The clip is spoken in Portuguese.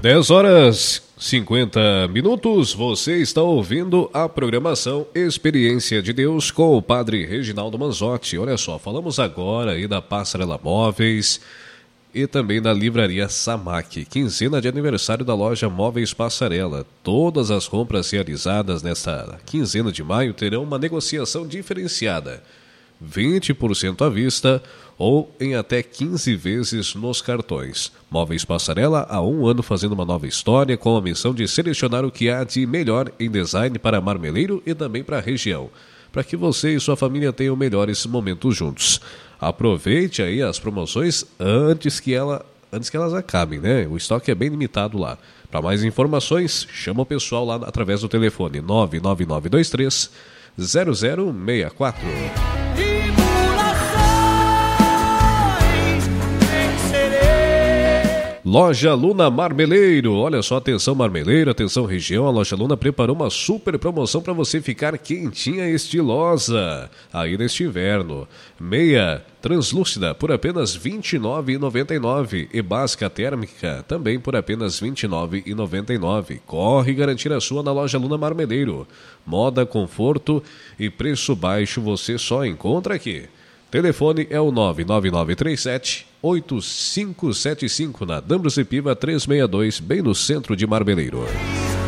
10h50. Você está ouvindo a programação Experiência de Deus com o Padre Reginaldo Manzotti. Olha só, falamos agora aí da Passarela Móveis e também da Livraria Samac, quinzena de aniversário da loja Móveis Passarela. Todas as compras realizadas nesta quinzena de maio terão uma negociação diferenciada. 20% à vista ou em até 15 vezes nos cartões. Móveis Passarela há 1 ano fazendo uma nova história com a missão de selecionar o que há de melhor em design para Marmeleiro e também para a região, para que você e sua família tenham melhores momentos juntos. Aproveite aí as promoções antes que elas acabem, né? O estoque é bem limitado lá. Para mais informações, chama o pessoal lá através do telefone 99923 0064. Loja Luna Marmeleiro. Olha só, atenção Marmeleiro, atenção região, a Loja Luna preparou uma super promoção para você ficar quentinha e estilosa aí neste inverno. Meia translúcida por apenas R$ 29,99 e básica térmica também por apenas R$ 29,99. Corre garantir a sua na Loja Luna Marmeleiro. Moda, conforto e preço baixo você só encontra aqui. Telefone é o 99937-8575 na Dambrus e Piva 362, bem no centro de Marmeleiro.